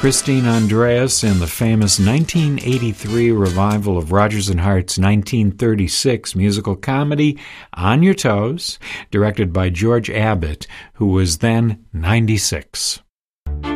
Christine Andreas in the famous 1983 revival of Rodgers and Hart's 1936 musical comedy On Your Toes, directed by George Abbott, who was then 96.